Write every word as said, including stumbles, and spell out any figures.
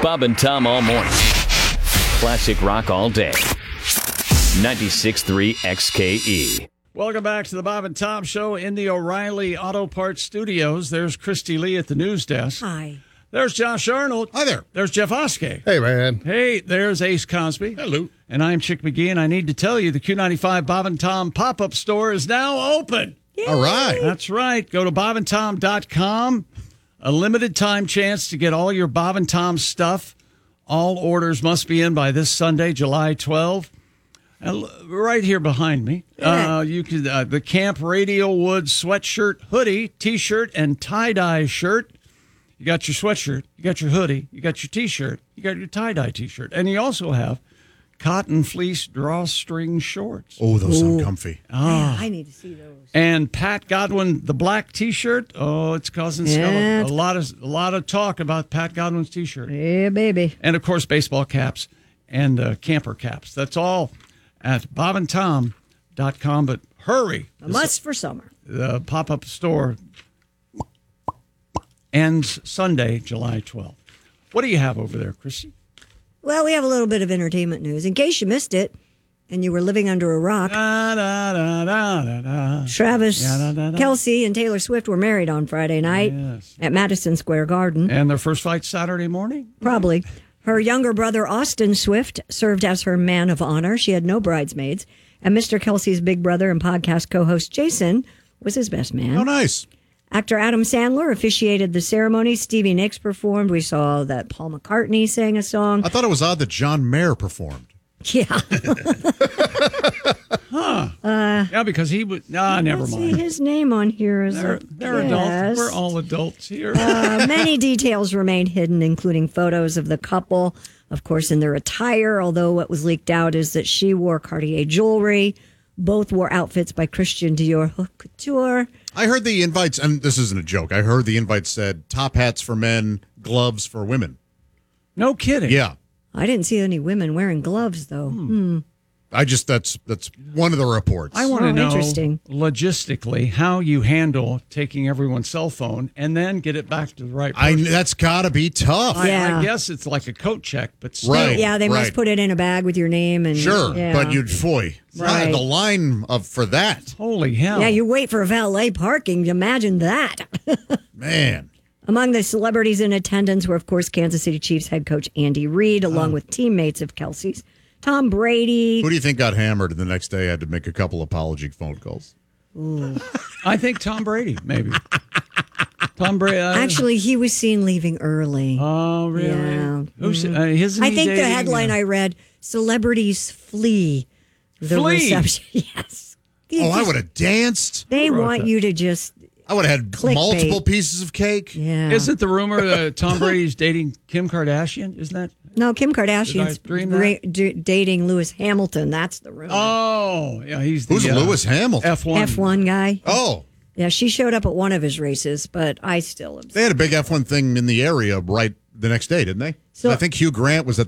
Bob and Tom all morning. Classic rock all day. ninety-six point three X K E. Welcome back to the Bob and Tom Show in the O'Reilly Auto Parts Studios. There's Christy Lee at the news desk. Hi. There's Josh Arnold. Hi there. There's Jeff Oskey. Hey, man. Hey, there's Ace Cosby. Hello. And I'm Chick McGee, and I need to tell you the Q ninety-five Bob and Tom pop-up store is now open. Yay. All right. That's right. Go to bob and tom dot com. A limited time chance to get all your Bob and Tom stuff. All orders must be in by this Sunday, July twelfth. And right here behind me, uh, you can uh, the Camp Radio Wood sweatshirt, hoodie, T-shirt, and tie-dye shirt. You got your sweatshirt, you got your hoodie, you got your T-shirt, you got your tie-dye T-shirt, and you also have cotton fleece drawstring shorts. Oh, those sound comfy. Ah, I need to see those. And Pat Godwin, the black T-shirt. Oh, it's causing Yeah. a lot of a lot of talk about Pat Godwin's T-shirt. Yeah, baby. And of course, baseball caps and uh, camper caps. That's all at bob and tom dot com. But hurry, A must for summer. the pop-up store ends Sunday, July twelfth. What do you have over there, Chrissy? Well, we have a little bit of entertainment news. In case you missed it and you were living under a rock, Da, da, da, da, da, da. Travis Yeah, da, da, da. Kelce and Taylor Swift were married on Friday night Yes. at Madison Square Garden. And their first fight Saturday morning? Probably. Her younger brother, Austin Swift, served as her man of honor. She had no bridesmaids. And Mister Kelce's big brother and podcast co-host, Jason, was his best man. Oh, nice. Actor Adam Sandler officiated the ceremony. Stevie Nicks performed. We saw that Paul McCartney sang a song. I thought it was odd that John Mayer performed. Yeah. Yeah, because he would. Nah, never See mind. his name on here as They're, a they're guest. adults. We're all adults here. Uh, many details remain hidden, including photos of the couple, of course, in their attire, although what was leaked out is that she wore Cartier jewelry. Both wore outfits by Christian Dior Haute Couture. I heard the invites, and this isn't a joke. I heard the invite said top hats for men, gloves for women. No kidding. Yeah. I didn't see any women wearing gloves, though. Hmm. I just, that's that's one of the reports. I want to Oh, know interesting. logistically how you handle taking everyone's cell phone and then get it back to the right I, person. that's got to be tough. I, Yeah. I guess it's like a coat check, but still. Right. Yeah, they must right. put it in a bag with your name. and Sure, yeah. but you'd, boy, Right. the line of for that, Holy hell. Yeah, you wait for valet parking. Imagine that. man. Among the celebrities in attendance were, of course, Kansas City Chiefs head coach Andy Reid, along with teammates of Kelsey's, Tom Brady. Who do you think got hammered and the next day had to make a couple apology phone calls? I think Tom Brady, maybe. Tom Brady. Uh, Actually, he was seen leaving early. Oh, really? Yeah. Who's, uh, isn't I he think the dating, headline uh, I read, celebrities flee the Flee? reception. Yes. They Oh, I just- would have danced. They wrote want that? you to just, I would have had Clickbait. multiple pieces of cake. yeah. Isn't the rumor that Tom Brady's dating Kim Kardashian? Isn't that? No, Kim Kardashian's Did I dream that? ra- d- dating Lewis Hamilton. That's the rumor. Oh, yeah, he's the Who's uh, Lewis Hamilton? F one. F one guy. Oh, Yeah, she showed up at one of his races, but I still am. they had a big F one thing in the area right the next day, didn't they? So- I think Hugh Grant was at